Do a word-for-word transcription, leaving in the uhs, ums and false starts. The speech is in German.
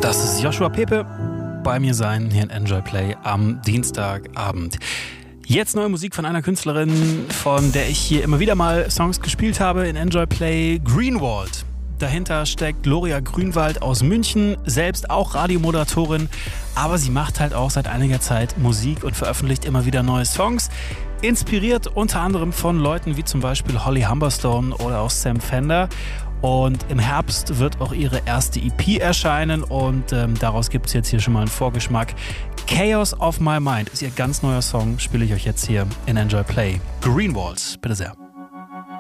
Das ist Joshua Pepe. Bei mir sein hier in Enjoy Play am Dienstagabend. Jetzt neue Musik von einer Künstlerin, von der ich hier immer wieder mal Songs gespielt habe in Enjoy Play. Greenwald. Dahinter steckt Gloria Grünwald aus München, selbst auch Radiomoderatorin, aber sie macht halt auch seit einiger Zeit Musik und veröffentlicht immer wieder neue Songs. Inspiriert unter anderem von Leuten wie zum Beispiel Holly Humberstone oder auch Sam Fender. Und im Herbst wird auch ihre erste E P erscheinen und ähm, daraus gibt es jetzt hier schon mal einen Vorgeschmack. Chaos of My Mind ist ihr ganz neuer Song, spiele ich euch jetzt hier in Enjoy Play. Greenwald, bitte sehr.